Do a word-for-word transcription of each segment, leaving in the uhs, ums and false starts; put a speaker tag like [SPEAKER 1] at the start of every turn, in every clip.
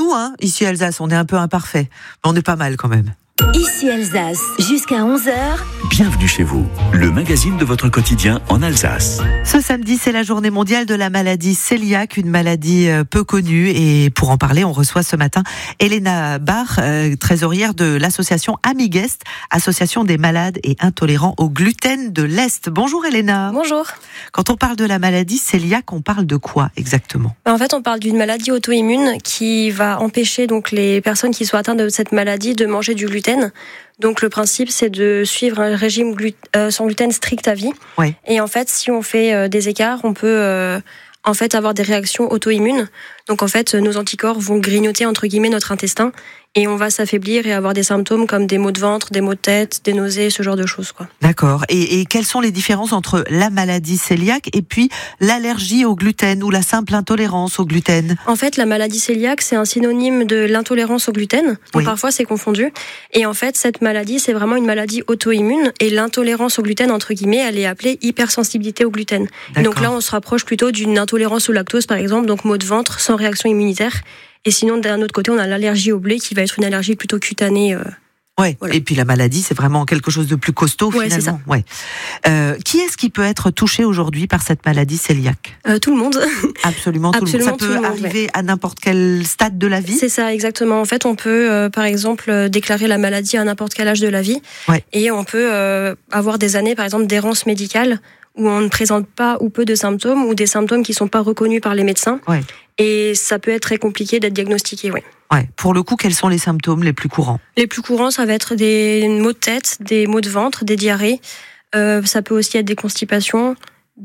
[SPEAKER 1] nous, hein, ici Alsace, on est un peu imparfait, mais on est pas mal quand même.
[SPEAKER 2] Ici Alsace, jusqu'à onze heures.
[SPEAKER 3] Bienvenue chez vous, le magazine de votre quotidien en Alsace.
[SPEAKER 1] Ce samedi, c'est la journée mondiale de la maladie cœliaque, une maladie peu connue. Et pour en parler, on reçoit ce matin Elena Bach, euh, trésorière de l'association Amigest, association des malades et intolérants au gluten de l'Est. Bonjour Elena.
[SPEAKER 4] Bonjour.
[SPEAKER 1] Quand on parle de la maladie cœliaque, on parle de quoi exactement ?
[SPEAKER 4] En fait, on parle d'une maladie auto-immune qui va empêcher donc les personnes qui sont atteintes de cette maladie de manger du gluten. Donc le principe, c'est de suivre un régime glut- euh, sans gluten strict à vie.
[SPEAKER 1] Oui.
[SPEAKER 4] Et en fait, si on fait euh, des écarts, on peut euh, en fait avoir des réactions auto-immunes. Donc en fait, nos anticorps vont grignoter entre guillemets notre intestin et on va s'affaiblir et avoir des symptômes comme des maux de ventre, des maux de tête, des nausées, ce genre de choses, quoi.
[SPEAKER 1] D'accord. Et, et quelles sont les différences entre la maladie cœliaque et puis l'allergie au gluten ou la simple intolérance au gluten ?
[SPEAKER 4] En fait, la maladie cœliaque, c'est un synonyme de l'intolérance au gluten. Donc
[SPEAKER 1] Oui.
[SPEAKER 4] parfois, c'est confondu. Et en fait, cette maladie, c'est vraiment une maladie auto-immune. Et l'intolérance au gluten, entre guillemets, elle est appelée hypersensibilité au gluten. Et donc là, on se rapproche plutôt d'une intolérance au lactose, par exemple, donc maux de ventre sans réaction immunitaire. Et sinon, d'un autre côté, on a l'allergie au blé qui va être une allergie plutôt cutanée. Euh,
[SPEAKER 1] Ouais.
[SPEAKER 4] Voilà.
[SPEAKER 1] Et puis la maladie, c'est vraiment quelque chose de plus costaud
[SPEAKER 4] Ouais, c'est
[SPEAKER 1] finalement. Ouais. Euh, qui est-ce qui peut être touché aujourd'hui par cette maladie cœliaque ?
[SPEAKER 4] euh, tout le monde.
[SPEAKER 1] Absolument,
[SPEAKER 4] Absolument
[SPEAKER 1] tout le monde. Ça peut
[SPEAKER 4] tout le monde,
[SPEAKER 1] arriver à n'importe quel stade de la vie.
[SPEAKER 4] C'est ça, exactement. En fait, on peut, euh, par exemple, euh, déclarer la maladie à n'importe quel âge de la vie.
[SPEAKER 1] Ouais.
[SPEAKER 4] Et on peut euh, avoir des années, par exemple, d'errance médicale où on ne présente pas ou peu de symptômes ou des symptômes qui ne sont pas reconnus par les médecins.
[SPEAKER 1] Ouais.
[SPEAKER 4] Et ça peut être très compliqué d'être diagnostiqué, oui.
[SPEAKER 1] Ouais. Pour le coup, quels sont les symptômes les plus courants ?
[SPEAKER 4] Les plus courants, ça va être des maux de tête, des maux de ventre, des diarrhées. Euh, ça peut aussi être des constipations,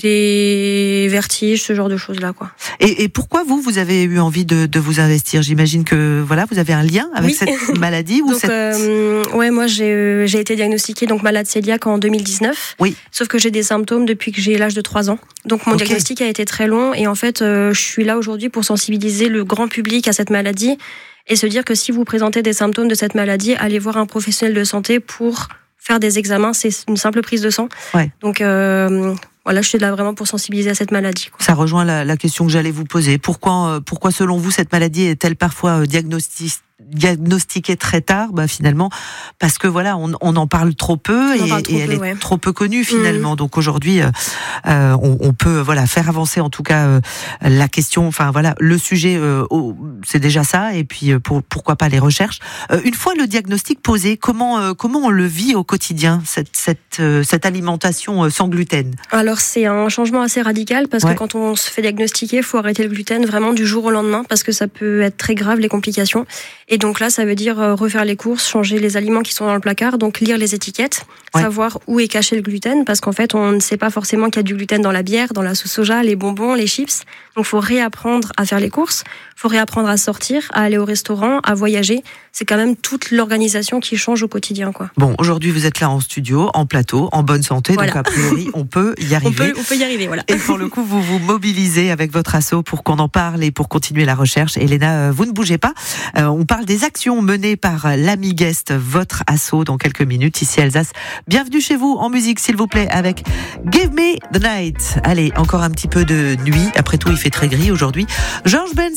[SPEAKER 4] des vertiges, ce genre de choses-là, quoi.
[SPEAKER 1] Et, et pourquoi vous, vous avez eu envie de, de vous investir ? J'imagine que voilà, vous avez un lien avec
[SPEAKER 4] Oui.
[SPEAKER 1] cette maladie ou
[SPEAKER 4] Donc,
[SPEAKER 1] cette...
[SPEAKER 4] euh, ouais, moi j'ai, j'ai été diagnostiquée donc malade cœliaque en deux mille dix-neuf.
[SPEAKER 1] Oui.
[SPEAKER 4] Sauf que j'ai des symptômes depuis que j'ai l'âge de trois ans. Donc mon
[SPEAKER 1] Ok.
[SPEAKER 4] diagnostic a été très long et en fait, euh, je suis là aujourd'hui pour sensibiliser le grand public à cette maladie et se dire que si vous présentez des symptômes de cette maladie, allez voir un professionnel de santé pour faire des examens. C'est une simple prise de sang.
[SPEAKER 1] Ouais.
[SPEAKER 4] Donc euh, voilà, je suis là vraiment pour sensibiliser à cette maladie, quoi.
[SPEAKER 1] Ça rejoint la, la question que j'allais vous poser. Pourquoi, euh, pourquoi selon vous, cette maladie est-elle parfois euh, diagnosti- diagnostiquée très tard ? Bah, finalement, parce que voilà, on, on en parle trop peu
[SPEAKER 4] On en
[SPEAKER 1] et,
[SPEAKER 4] parle trop
[SPEAKER 1] et elle
[SPEAKER 4] peu,
[SPEAKER 1] est
[SPEAKER 4] ouais.
[SPEAKER 1] trop peu connue finalement. Donc aujourd'hui, euh, euh, on, on peut voilà faire avancer en tout cas euh, la question. Enfin voilà, le sujet, euh, au, c'est déjà ça. Et puis euh, pour, pourquoi pas les recherches. Euh, une fois le diagnostic posé, comment euh, comment on le vit au quotidien cette cette euh, cette alimentation euh, sans gluten ?
[SPEAKER 4] Alors c'est un changement assez radical parce
[SPEAKER 1] Ouais.
[SPEAKER 4] que quand on se fait diagnostiquer, il faut arrêter le gluten vraiment du jour au lendemain parce que ça peut être très grave les complications. Et donc là, ça veut dire euh, refaire les courses, changer les aliments qui sont dans le placard, donc lire les étiquettes,
[SPEAKER 1] Ouais.
[SPEAKER 4] savoir où est caché le gluten parce qu'en fait, on ne sait pas forcément qu'il y a du gluten dans la bière, dans la sauce soja, les bonbons, les chips. Donc il faut réapprendre à faire les courses, il faut réapprendre à sortir, à aller au restaurant, à voyager. C'est quand même toute l'organisation qui change au quotidien, quoi.
[SPEAKER 1] Bon, aujourd'hui vous êtes là en studio, en plateau, en bonne santé,
[SPEAKER 4] Voilà.
[SPEAKER 1] donc a priori on peut y
[SPEAKER 4] On
[SPEAKER 1] arriver.
[SPEAKER 4] peut, on peut y arriver, voilà.
[SPEAKER 1] Et pour le coup, vous vous mobilisez avec votre asso pour qu'on en parle et pour continuer la recherche. Elena, euh, vous ne bougez pas. Euh, on parle des actions menées par l'Amigest, votre asso, dans quelques minutes ici à Alsace. Bienvenue chez vous en musique, s'il vous plaît, avec Give Me the Night. Allez, encore un petit peu de nuit. Après tout, il fait très gris aujourd'hui. George Benson.